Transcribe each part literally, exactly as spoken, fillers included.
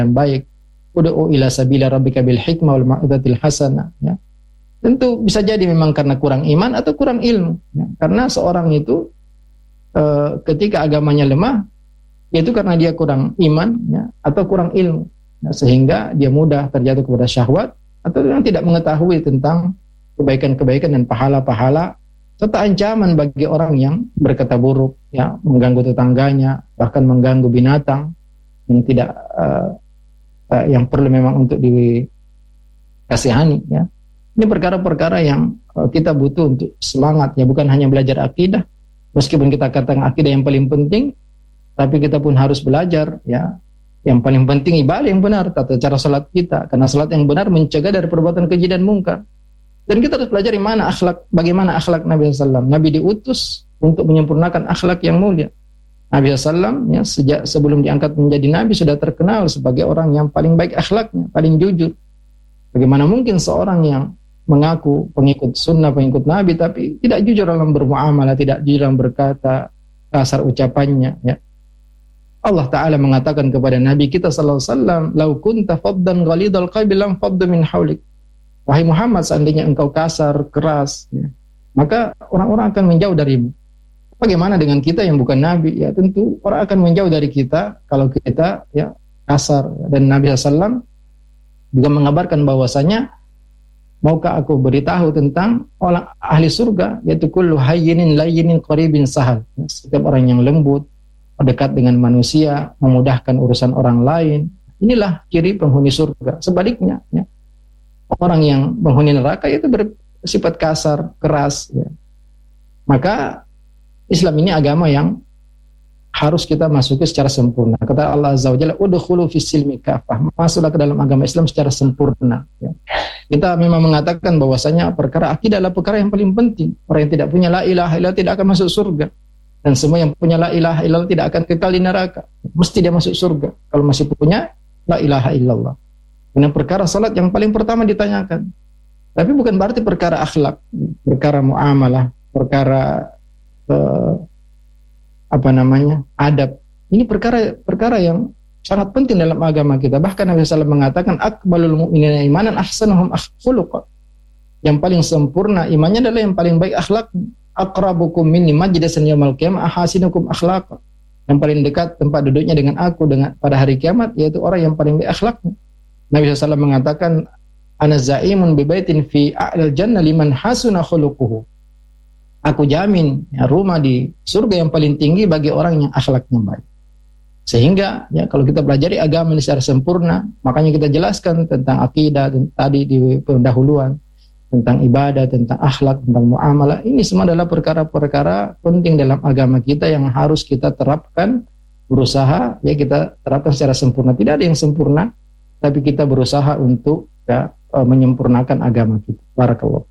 baik. Ud'u ila sabila rabbika bil hikmah wal mau'izatil hasanah, ya. Tentu bisa jadi memang karena kurang iman atau kurang ilmu, ya. Karena seorang itu e, ketika agamanya lemah, yaitu karena dia kurang iman, ya, atau kurang ilmu, ya, sehingga dia mudah terjatuh kepada syahwat atau yang tidak mengetahui tentang kebaikan-kebaikan dan pahala-pahala serta ancaman bagi orang yang berkata buruk, ya, mengganggu tetangganya, bahkan mengganggu binatang yang tidak uh, uh, yang perlu memang untuk dikasihani, ya. Ini perkara-perkara yang uh, kita butuh untuk semangat, ya, bukan hanya belajar akidah, meskipun kita katakan akidah yang paling penting, tapi kita pun harus belajar, ya, yang paling penting ibadah yang benar, tata cara salat kita, karena salat yang benar mencegah dari perbuatan keji dan mungkar. Dan kita harus pelajari mana akhlak, bagaimana akhlak Nabi sallallahu alaihi wasallam. Nabi diutus untuk menyempurnakan akhlak yang mulia. Nabi sallallahu alaihi wasallam, ya, sejak sebelum diangkat menjadi Nabi sudah terkenal sebagai orang yang paling baik akhlaknya, paling jujur. Bagaimana mungkin seorang yang mengaku pengikut sunnah, pengikut Nabi, tapi tidak jujur dalam bermuamalah, tidak jujur dalam berkata, kasar ucapannya, ya. Allah Ta'ala mengatakan kepada Nabi kita sallallahu alaihi wasallam, "Lau kunta faddan ghalidhal qalbi lam faddu min haulik." Wahai Muhammad, seandainya engkau kasar, keras, ya, maka orang-orang akan menjauh darimu. Bagaimana dengan kita yang bukan Nabi? Ya tentu orang akan menjauh dari kita kalau kita, ya, kasar. Dan Nabi sallallahu alaihi wasallam juga mengabarkan bahwasanya, maukah aku beritahu tentang orang ahli surga, yaitu kullu hayyinin layyinin qaribin sahal. Setiap orang yang lembut, dekat dengan manusia, memudahkan urusan orang lain. Inilah ciri penghuni surga. Sebaliknya, ya, orang yang penghuni neraka itu bersifat kasar, keras, ya. Maka Islam ini agama yang harus kita masuki secara sempurna. Kata Allah Azza wa Jalla, udkhulu fis silmi kafah, masuklah ke dalam agama Islam secara sempurna, ya. Kita memang mengatakan bahwasanya perkara akidah adalah perkara yang paling penting. Orang yang tidak punya la ilaha illallah tidak akan masuk surga. Dan semua yang punya la ilaha illallah tidak akan kekal di neraka. Mesti dia masuk surga kalau masih punya la ilaha illallah. Dengan perkara salat yang paling pertama ditanyakan. Tapi bukan berarti perkara akhlak, perkara muamalah, perkara eh, apa namanya, adab. Ini perkara-perkara yang sangat penting dalam agama kita. Bahkan Nabi sallallahu alaihi wasallam mengatakan, akmalul mu'minina imanan ahsanuhum khuluqan. Yang paling sempurna imannya adalah yang paling baik akhlaknya. Aqrabukum minni majlisan yaumil qiyamah ahasinukum akhlaqa. Yang paling dekat tempat duduknya dengan aku dengan pada hari kiamat yaitu orang yang paling baik akhlaknya. Nabi sallallahu alaihi wasallam mengatakan, ana zaimun bi baitin fi a'lal jannah liman hasuna khuluquhu. Aku jamin, ya, rumah di surga yang paling tinggi bagi orang yang akhlaknya baik. Sehingga, ya, kalau kita pelajari agama ini secara sempurna, makanya kita jelaskan tentang akidah tadi di pendahuluan, tentang ibadah, tentang akhlak, tentang muamalah. Ini semua adalah perkara-perkara penting dalam agama kita yang harus kita terapkan, berusaha, ya, kita terapkan secara sempurna. Tidak ada yang sempurna, tapi kita berusaha untuk, ya, menyempurnakan agama kita. Barakallah.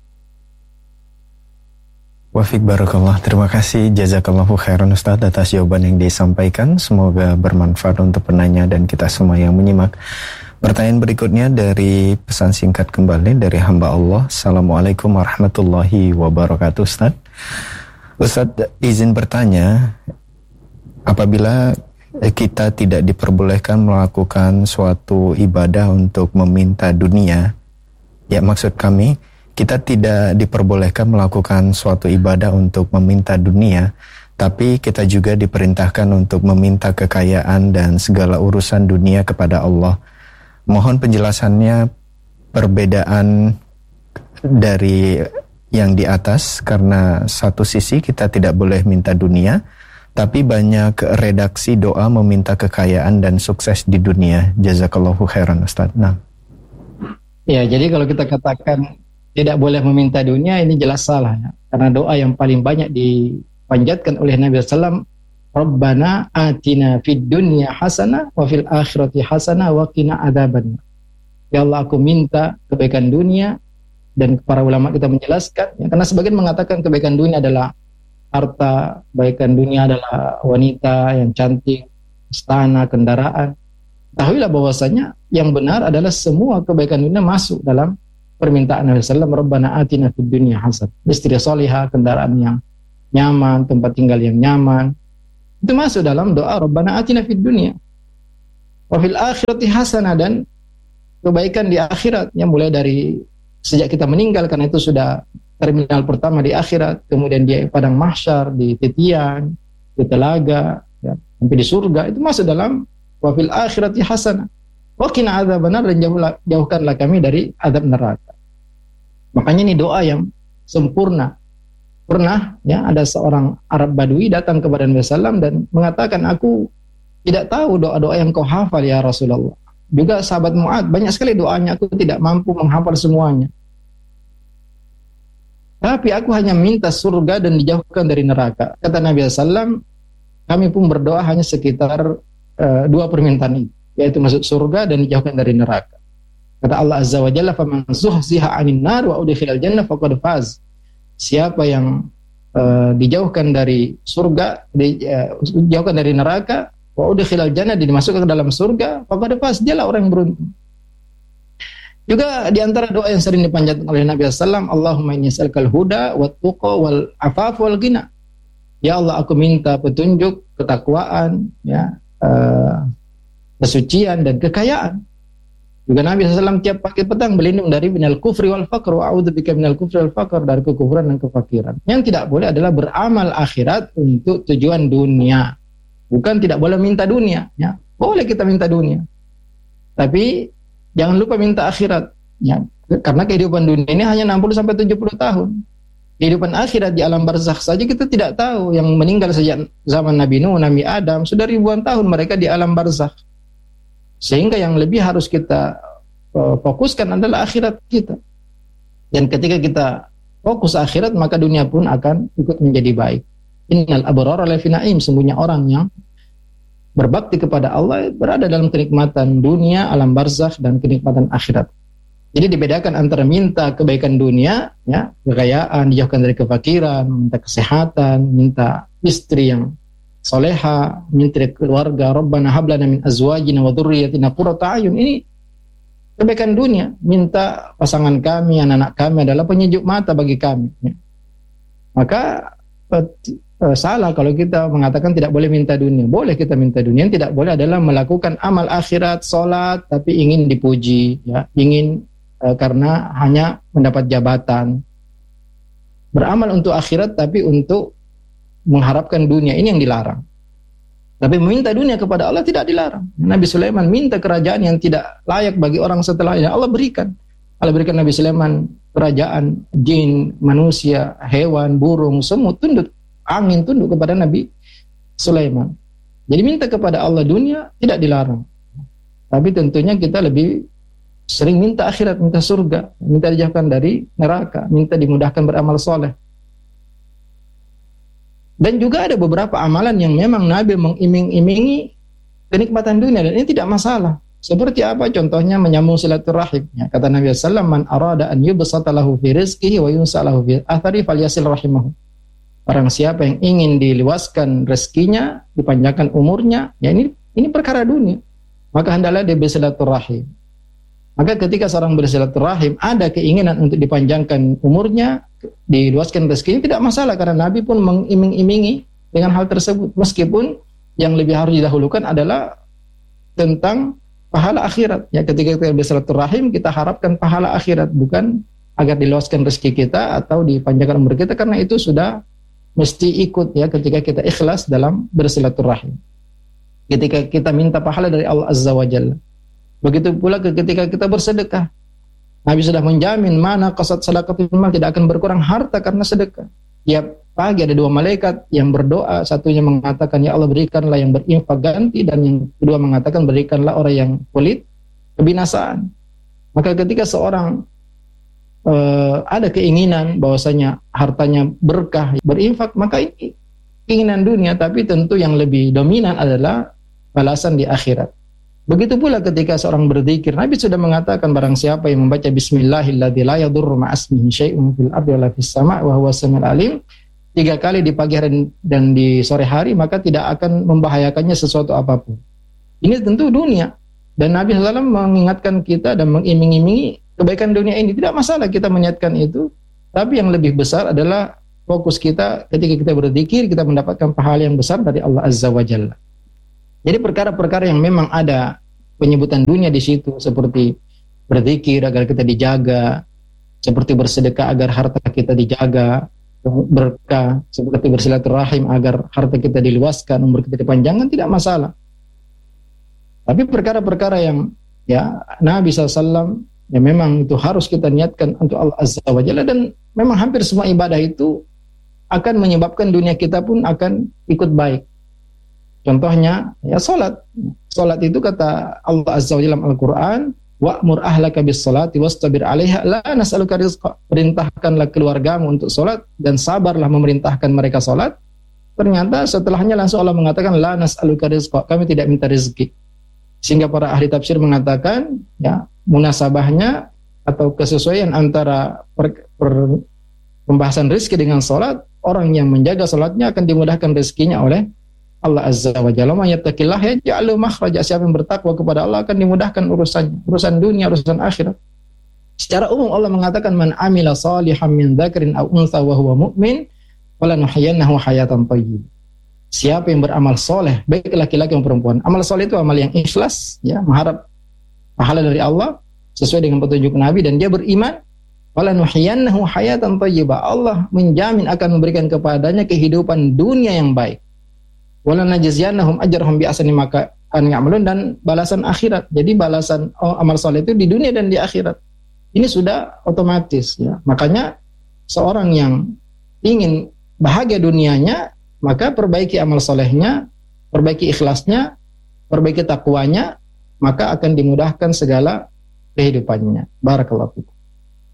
Wafik barakallah. Terima kasih, jazakallahu khairan Ustaz atas jawaban yang disampaikan. Semoga bermanfaat untuk penanya dan kita semua yang menyimak. Pertanyaan berikutnya dari pesan singkat kembali dari hamba Allah. Assalamualaikum warahmatullahi wabarakatuh. Ustaz, Ustaz izin bertanya, apabila kita tidak diperbolehkan melakukan suatu ibadah untuk meminta dunia, ya maksud kami, kita tidak diperbolehkan melakukan suatu ibadah untuk meminta dunia, tapi kita juga diperintahkan untuk meminta kekayaan dan segala urusan dunia kepada Allah. Mohon penjelasannya perbedaan dari yang di atas, karena satu sisi kita tidak boleh minta dunia, tapi banyak redaksi doa meminta kekayaan dan sukses di dunia. Jazakallahu khairan Ustaz. Nah. Ya, jadi kalau kita katakan tidak boleh meminta dunia, ini jelas salah, ya. Karena doa yang paling banyak dipanjatkan oleh Nabi sallallahu alaihi wasallam, Rabbana atina fid dunya hasanah wa fil akhirati hasanah wa qina adzaban. Ya Allah, aku minta kebaikan dunia, dan para ulama kita menjelaskan, ya, karena sebagian mengatakan kebaikan dunia adalah harta, kebaikan dunia adalah wanita yang cantik, istana, kendaraan. Ketahuilah bahwasanya yang benar adalah semua kebaikan dunia masuk dalam permintaan Nabi sallallahu alaihi wasallam, Rabbana atina fid dunya hasanah. Istri salihah, kendaraan yang nyaman, tempat tinggal yang nyaman, itu masuk dalam doa Rabbana atina fid dunya. Wa fil akhirati hasanah, dan kebaikan di akhirat, ya mulai dari sejak kita meninggal, karena itu sudah terminal pertama di akhirat, kemudian di padang mahsyar, di titian, di telaga, ya, sampai di surga, itu masuk dalam wa fil akhirati hasanah. Wa qina adzabannar, dan jauhkanlah kami dari azab neraka. Makanya ini doa yang sempurna. Pernah ya ada seorang Arab Badui datang kepada Nabi sallallahu alaihi wasallam dan mengatakan, aku tidak tahu doa-doa yang kau hafal ya Rasulullah. Juga sahabat Mu'ad, banyak sekali doanya, aku tidak mampu menghafal semuanya. Tapi aku hanya minta surga dan dijauhkan dari neraka. Kata Nabi sallallahu alaihi wasallam, kami pun berdoa hanya sekitar uh, dua permintaan ini, yaitu masuk surga dan dijauhkan dari neraka. Kata Allah Azza wa Jalla, faman zuhziha 'anil nar wa udkhilal jannah faqad faz. Siapa yang uh, dijauhkan dari surga, di, uh, dijauhkan dari neraka, wa udkhilal jannah, dimasukkan ke dalam surga, faqad faz, dialah orang yang beruntung. Juga di antara doa yang sering dipanjatkan oleh Nabi sallallahu alaihi wasallam, Allahumma inni as'alukal huda wat tuqa wal afaf wal ghina. Ya Allah, aku minta petunjuk, ketakwaan, ya, uh, kesucian dan kekayaan. Juga Nabi sallallahu alaihi wasallam tiap pagi petang berlindung dari minal kufri wal faqr, wa a'udzubika minal kufri wal faqr, dari kekufuran dan kefakiran. Yang tidak boleh adalah beramal akhirat untuk tujuan dunia. Bukan tidak boleh minta dunia, ya. Boleh kita minta dunia. Tapi jangan lupa minta akhirat, ya. Karena kehidupan dunia ini hanya enam puluh sampai tujuh puluh tahun. Kehidupan akhirat di alam barzakh saja kita tidak tahu. Yang meninggal sejak zaman Nabi Nuh, Nabi Adam, sudah ribuan tahun mereka di alam barzakh. Sehingga yang lebih harus kita uh, fokuskan adalah akhirat kita. Dan ketika kita fokus akhirat, maka dunia pun akan ikut menjadi baik. Innal abrara lafi na'im, sembunyinya orang yang berbakti kepada Allah berada dalam kenikmatan dunia, alam barzakh, dan kenikmatan akhirat. Jadi dibedakan antara minta kebaikan dunia, ya, kekayaan, dijauhkan dari kefakiran, minta kesehatan, minta istri yang soleha, minta keluarga, Rabbana hablana min azwajina wa dzurriyyatina qurrata a'yun. Ini kebaikan dunia, minta pasangan kami, anak-anak kami adalah penyejuk mata bagi kami, ya. Maka eh, eh, salah kalau kita mengatakan tidak boleh minta dunia. Boleh kita minta dunia, yang tidak boleh adalah melakukan amal akhirat, salat, tapi ingin dipuji, ya, ingin eh, karena hanya mendapat jabatan. Beramal untuk akhirat tapi untuk mengharapkan dunia, ini yang dilarang. Tapi meminta dunia kepada Allah tidak dilarang. Nabi Sulaiman minta kerajaan yang tidak layak bagi orang setelahnya, Allah berikan. Allah berikan Nabi Sulaiman kerajaan, jin, manusia, hewan, burung, semut tunduk, angin tunduk kepada Nabi Sulaiman. Jadi minta kepada Allah dunia tidak dilarang. Tapi tentunya kita lebih sering minta akhirat, minta surga, minta dijauhkan dari neraka, minta dimudahkan beramal soleh. Dan juga ada beberapa amalan yang memang Nabi mengiming-imingi kenikmatan dunia, dan ini tidak masalah. Seperti apa? Contohnya menyambung silaturahim. Ya, kata Nabi sallallahu alaihi wasallam, man arada an yubsata lahu fi rizqihi wa yunsa lahu fi athari falyasil rahimahu. Orang siapa yang ingin diluaskan rezekinya, dipanjangkan umurnya, ya ini ini perkara dunia, maka hendaklah dia bersilaturahim. Maka ketika seorang bersilaturahim ada keinginan untuk dipanjangkan umurnya, diluaskan rezekinya, tidak masalah, karena Nabi pun mengiming-imingi dengan hal tersebut. Meskipun yang lebih harus didahulukan adalah tentang pahala akhirat. Ya, ketika kita bersilaturahim, kita harapkan pahala akhirat, bukan agar diluaskan rezeki kita atau dipanjangkan umur kita, karena itu sudah mesti ikut, ya, ketika kita ikhlas dalam bersilaturahim. Ketika kita minta pahala dari Allah Azza wa Jalla. Begitu pula ketika kita bersedekah. Nabi sudah menjamin mana qasad sadaqatul mal, tidak akan berkurang harta karena sedekah. Tiap pagi ada dua malaikat yang berdoa, satunya mengatakan ya Allah berikanlah yang berinfak ganti, dan yang kedua mengatakan berikanlah orang yang pelit kebinasaan. Maka ketika seorang uh, ada keinginan bahwasanya hartanya berkah, berinfak, maka ini keinginan dunia, tapi tentu yang lebih dominan adalah balasan di akhirat. Begitu pula ketika seorang berzikir, Nabi sudah mengatakan barang siapa yang membaca bismillahilladzi la yadurru ma'asmihi syai'un fil ardi wala fis sama' wa huwas samiul alim tiga kali di pagi hari dan di sore hari, maka tidak akan membahayakannya sesuatu apapun. Ini tentu dunia, dan Nabi sallallahu alaihi wasallam mengingatkan kita dan mengiming-imingi kebaikan dunia ini. Tidak masalah kita menyiapkan itu, tapi yang lebih besar adalah fokus kita ketika kita berzikir, kita mendapatkan pahala yang besar dari Allah Azza wa Jalla. Jadi perkara-perkara yang memang ada penyebutan dunia di situ, seperti berzikir agar kita dijaga, seperti bersedekah agar harta kita dijaga, berkah, seperti bersilaturahim agar harta kita diluaskan, umur kita dipanjangkan, tidak masalah. Tapi perkara-perkara yang ya Nabi shallallahu alaihi wasallam ya memang itu harus kita niatkan untuk Allah Azza wa Jalla, dan memang hampir semua ibadah itu akan menyebabkan dunia kita pun akan ikut baik. Contohnya ya salat. Salat itu kata Allah Azza wa Jalla dalam Al-Qur'an, wa'mur ahlaka bis salati wastabir 'alaiha la nas'aluka rizqa. Perintahkanlah keluargamu untuk salat dan sabarlah memerintahkan mereka salat. Ternyata setelahnya langsung Allah mengatakan la nas'aluka rizqa, kami tidak minta rezeki. Sehingga para ahli tafsir mengatakan ya munasabahnya atau kesesuaian antara per, per, pembahasan rezeki dengan salat, orang yang menjaga salatnya akan dimudahkan rezekinya oleh Allah Azza wa Jalla. Man yattaqillah yaj'al makhraja. Siapa yang bertakwa kepada Allah akan dimudahkan urusannya, urusan dunia, urusan akhirat. Secara umum Allah mengatakan man amila salihan min dzakarin aw untha wa huwa mu'min falanuhyiyannahu hayatan thayyibah. Siapa yang beramal soleh, baik laki-laki maupun perempuan. Amal soleh itu amal yang ikhlas, ya, mengharap pahala dari Allah sesuai dengan petunjuk Nabi, dan dia beriman. Falanuhyiyannahu hayatan thayyibah. Allah menjamin akan memberikan kepadanya kehidupan dunia yang baik. Wala najziyannahum ajrahum bi ahsani ma kanu ya'malun, dan balasan akhirat. Jadi balasan oh, amal saleh itu di dunia dan di akhirat. Ini sudah otomatis ya. Makanya seorang yang ingin bahagia dunianya, maka perbaiki amal salehnya, perbaiki ikhlasnya, perbaiki takwanya, maka akan dimudahkan segala kehidupannya. Barakallahu fikum.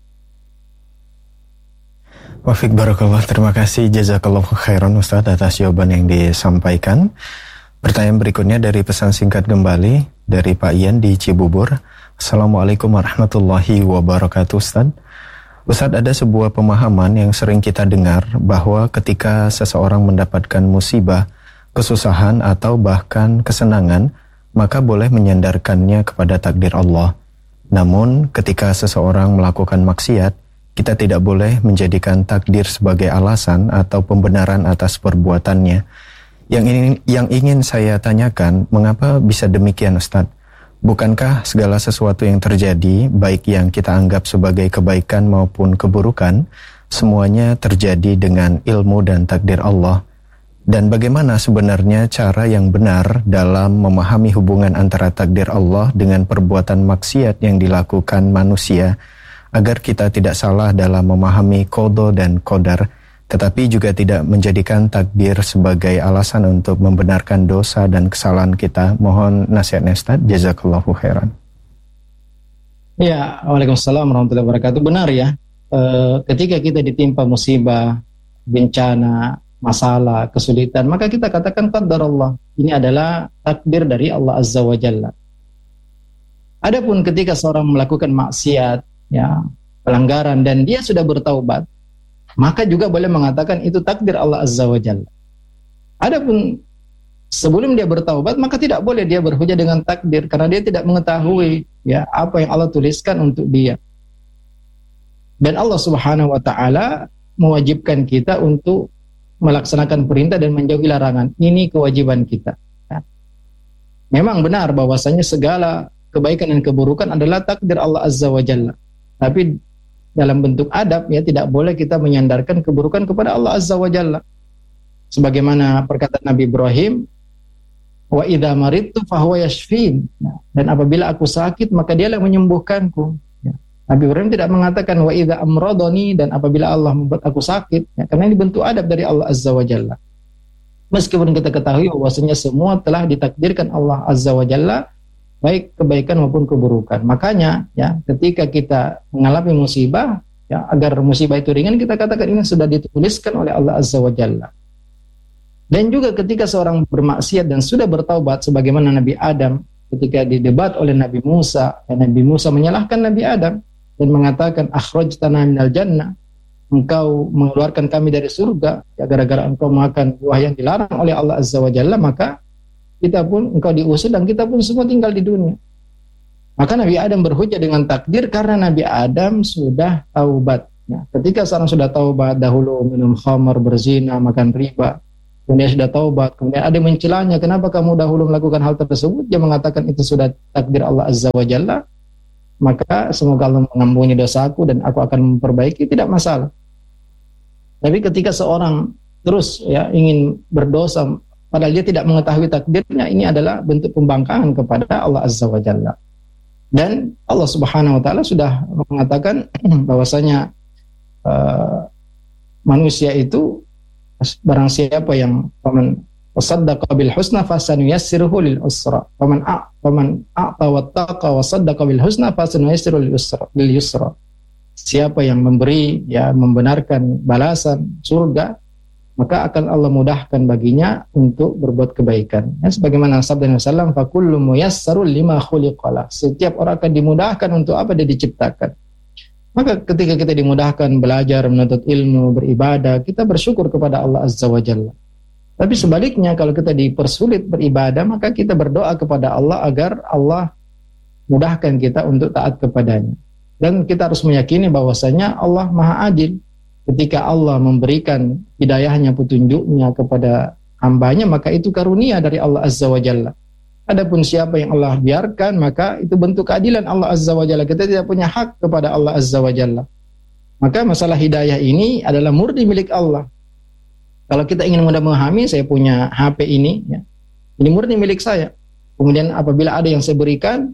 Wafik barakallah, terima kasih jazakallahu khairan Ustaz atas jawaban yang disampaikan. Pertanyaan berikutnya dari pesan singkat kembali dari Pak Ian di Cibubur. Assalamualaikum warahmatullahi wabarakatuh Ustaz. Ustaz, ada sebuah pemahaman yang sering kita dengar bahwa ketika seseorang mendapatkan musibah, kesusahan atau bahkan kesenangan, maka boleh menyandarkannya kepada takdir Allah. Namun ketika seseorang melakukan maksiat, kita tidak boleh menjadikan takdir sebagai alasan atau pembenaran atas perbuatannya. Yang ingin, yang ingin saya tanyakan, mengapa bisa demikian Ustaz? Bukankah segala sesuatu yang terjadi, baik yang kita anggap sebagai kebaikan maupun keburukan, semuanya terjadi dengan ilmu dan takdir Allah? Dan bagaimana sebenarnya cara yang benar dalam memahami hubungan antara takdir Allah dengan perbuatan maksiat yang dilakukan manusia, agar kita tidak salah dalam memahami qada dan qadar, tetapi juga tidak menjadikan takdir sebagai alasan untuk membenarkan dosa dan kesalahan kita? Mohon nasihatnya Ustaz, jazakallahu khairan. Ya, waalaikumsalam warahmatullahi wabarakatuh. Benar ya, e, ketika kita ditimpa musibah, bencana, masalah, kesulitan, maka kita katakan qadar Allah. Ini adalah takdir dari Allah Azza wa Jalla. Adapun ketika seorang melakukan maksiat, ya, pelanggaran, dan dia sudah bertaubat, maka juga boleh mengatakan itu takdir Allah Azza wa Jalla. Adapun sebelum dia bertaubat, maka tidak boleh dia berhujah dengan takdir, karena dia tidak mengetahui ya apa yang Allah tuliskan untuk dia. Dan Allah Subhanahu wa taala mewajibkan kita untuk melaksanakan perintah dan menjauhi larangan. Ini kewajiban kita. Ya. Memang benar bahwasanya segala kebaikan dan keburukan adalah takdir Allah Azza wa Jalla. Tapi dalam bentuk adab, ya, tidak boleh kita menyandarkan keburukan kepada Allah Azza wa Jalla. Sebagaimana perkataan Nabi Ibrahim, wa idza maridtu fahuwa yashfin. Ya, dan apabila aku sakit, maka dialah menyembuhkanku. Ya. Nabi Ibrahim tidak mengatakan wa idza amradani, dan apabila Allah membuat aku sakit, ya, karena ini bentuk adab dari Allah Azza wa Jalla. Meskipun kita ketahui bahwasanya semua telah ditakdirkan Allah Azza wa Jalla, baik kebaikan maupun keburukan. Makanya ya, ketika kita mengalami musibah, ya, agar musibah itu ringan, kita katakan ini sudah dituliskan oleh Allah Azza wa Jalla. Dan juga ketika seorang bermaksiat dan sudah bertaubat, sebagaimana Nabi Adam ketika didebat oleh Nabi Musa, dan Nabi Musa menyalahkan Nabi Adam dan mengatakan akhrajtana minal jannah, engkau mengeluarkan kami dari surga ya, gara-gara engkau makan buah yang dilarang oleh Allah Azza wa Jalla, maka kita pun, engkau diusir dan kita pun semua tinggal di dunia. Maka Nabi Adam berhujjah dengan takdir karena Nabi Adam sudah taubat. Ya, ketika seorang sudah taubat, dahulu minum khamar, berzina, makan riba, kemudian sudah taubat, kemudian ada mencelanya, kenapa kamu dahulu melakukan hal tersebut? Dia mengatakan itu sudah takdir Allah Azza wa Jalla, maka semoga Allah mengampuni dosaku dan aku akan memperbaiki, tidak masalah. Tapi ketika seorang terus ya ingin berdosa padahal dia tidak mengetahui takdirnya, ini adalah bentuk pembangkangan kepada Allah Azza wa Jalla. Dan Allah Subhanahu wa taala sudah mengatakan bahwasanya uh, manusia itu barang siapa yang faman wasaddaqa bil husna fasanuyassiruhu lil usra, faman a faman a'ta wattaqa wasaddaqa bil husna fasanuyassiruhu lil usra lil yusra. Siapa yang memberi ya membenarkan balasan surga, maka akan Allah mudahkan baginya untuk berbuat kebaikan. Ya, sebagaimana sabda Nabi sallallahu alaihi wasallam, fakullu muyassarul lima khuliqala. Setiap orang akan dimudahkan untuk apa dia diciptakan. Maka ketika kita dimudahkan belajar, menuntut ilmu, beribadah, kita bersyukur kepada Allah Azza wa Jalla. Tapi sebaliknya kalau kita dipersulit beribadah, maka kita berdoa kepada Allah agar Allah mudahkan kita untuk taat kepadanya. Dan kita harus meyakini bahwasanya Allah Maha Adil. Ketika Allah memberikan hidayahnya, petunjuknya kepada hambanya, maka itu karunia dari Allah Azza wa Jalla. Adapun siapa yang Allah biarkan, maka itu bentuk keadilan Allah Azza wa Jalla. Kita tidak punya hak kepada Allah Azza wa Jalla. Maka masalah hidayah ini adalah murni milik Allah. Kalau kita ingin mudah memahami, saya punya H P ini, ya, ini murni milik saya. Kemudian apabila ada yang saya berikan,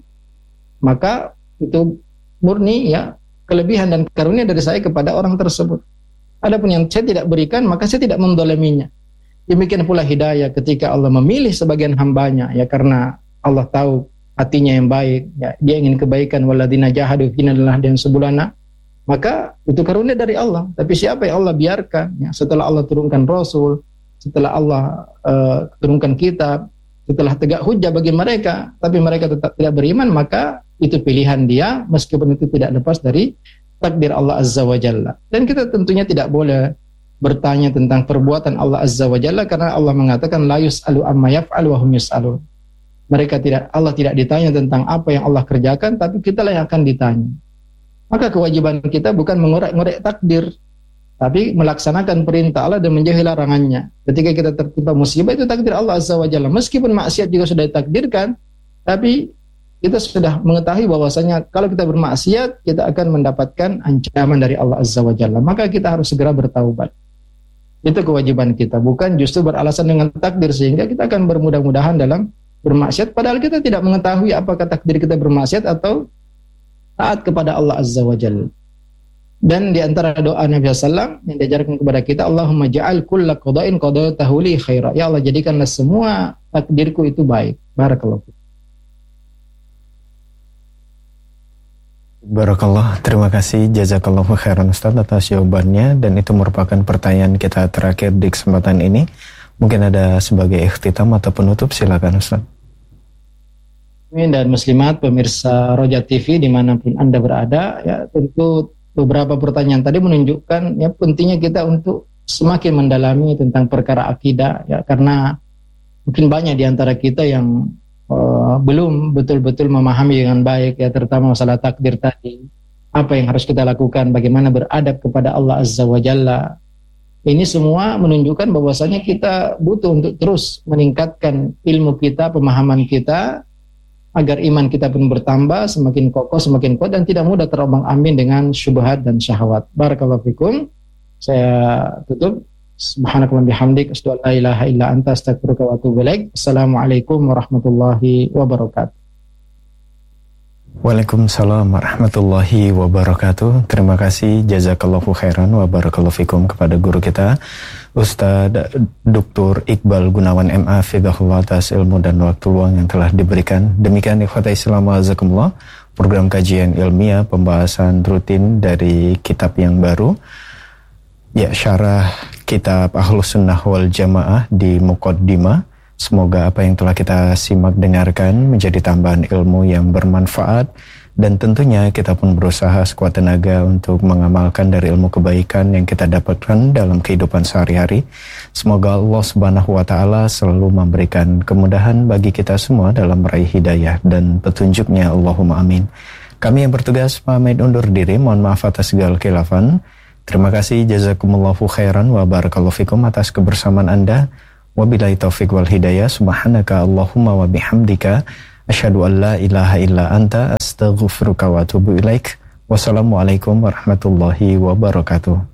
maka itu murni ya kelebihan dan karunia dari saya kepada orang tersebut. Adapun yang saya tidak berikan, maka saya tidak mendoleminya. Demikian pula hidayah ketika Allah memilih sebagian hambanya, ya karena Allah tahu hatinya yang baik, ya, dia ingin kebaikan, walladzina jahadu fina lanahdihim subulana, maka itu karunia dari Allah. Tapi siapa yang Allah biarkan, ya, setelah Allah turunkan Rasul, setelah Allah uh, turunkan kitab, setelah tegak hujjah bagi mereka, tapi mereka tetap tidak beriman, maka itu pilihan dia, meskipun itu tidak lepas dari takdir Allah Azza wa Jalla. Dan kita tentunya tidak boleh bertanya tentang perbuatan Allah Azza wa Jalla, karena Allah mengatakan la yus'alu amma yaf'al wa hum yus'alun. Mereka tidak, Allah tidak ditanya tentang apa yang Allah kerjakan, tapi kita lah yang akan ditanya. Maka kewajiban kita bukan mengorek-ngorek takdir, tapi melaksanakan perintah Allah dan menjauhi larangannya. Ketika kita tertimpa musibah, itu takdir Allah Azza wa Jalla. Meskipun maksiat juga sudah ditakdirkan, tapi kita sudah mengetahui bahwasanya kalau kita bermaksiat, kita akan mendapatkan ancaman dari Allah Azza wa Jalla. Maka kita harus segera bertaubat. Itu kewajiban kita, bukan justru beralasan dengan takdir sehingga kita akan bermudah-mudahan dalam bermaksiat, padahal kita tidak mengetahui apakah takdir kita bermaksiat atau taat kepada Allah Azza wa Jalla. Dan di antara doa Nabi sallallahu alaihi wasallam yang diajarkan kepada kita, Allahumma ja'al kulla qada'in qada'tahu li khaira. Ya Allah, jadikanlah semua takdirku itu baik. Barakallahu. Barakallah, terima kasih jazakallahu khairan Ustaz atas jawabannya, dan itu merupakan pertanyaan kita terakhir di kesempatan ini. Mungkin ada sebagai ikhtitam atau penutup, silakan Ustaz. Dan muslimat pemirsa Roja T V dimanapun Anda berada, ya tentu beberapa pertanyaan tadi menunjukkan ya pentingnya kita untuk semakin mendalami tentang perkara akidah, ya karena mungkin banyak di antara kita yang Uh, belum betul-betul memahami dengan baik, ya terutama masalah takdir tadi. Apa yang harus kita lakukan, bagaimana beradab kepada Allah Azza wa Jalla. Ini semua menunjukkan bahwasanya kita butuh untuk terus meningkatkan ilmu kita, pemahaman kita, agar iman kita pun bertambah, semakin kokoh, semakin kuat, dan tidak mudah terombang-ambing dengan syubhat dan syahwat. Barakallahu fikum. Saya tutup. Subhanakallah bihamdik, asyhadu an la ilaha illa anta, astaghfiruka wa atubu ilaik. Assalamualaikum warahmatullahi wabarakatuh. Waalaikumsalam warahmatullahi wabarakatuh. Terima kasih jazakallahu khairan wa barakallahu fikum kepada guru kita Ustaz Doktor Iqbal Gunawan M A Fidahullah atas ilmu dan waktu luang yang telah diberikan. Demikian ikhwatai Islam wa azakumullah, program kajian ilmiah pembahasan rutin dari kitab yang baru, ya syarah kitab Ahlus Sunnah wal Jamaah di Muqaddimah. Semoga apa yang telah kita simak dengarkan menjadi tambahan ilmu yang bermanfaat, dan tentunya kita pun berusaha sekuat tenaga untuk mengamalkan dari ilmu kebaikan yang kita dapatkan dalam kehidupan sehari-hari. Semoga Allah Subhanahu wa taala selalu memberikan kemudahan bagi kita semua dalam meraih hidayah dan petunjuknya, Allahumma amin. Kami yang bertugas pamit undur diri, mohon maaf atas segala khilafan. Terima kasih jazakumullahu khairan wa barakallahu fikum atas kebersamaan Anda. Wabillahi taufiq wal hidayah. Subhanaka Allahumma wa bihamdika asyhadu an la ilaha illa anta astaghfiruka wa atubu ilaik. Wassalamualaikum warahmatullahi wabarakatuh.